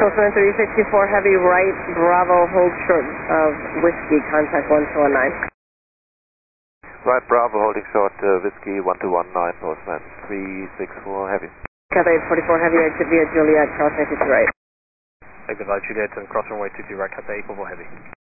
Postman 364 Heavy, right, Bravo, hold short of Whiskey, contact 1219. Right, Bravo, holding short, Whiskey 1219, Postman 364 Heavy. Cathay 44 Heavy, exit via Juliet, cross 92 right. Exit via Juliet and cross runway 22 right, Cathay 44 Heavy.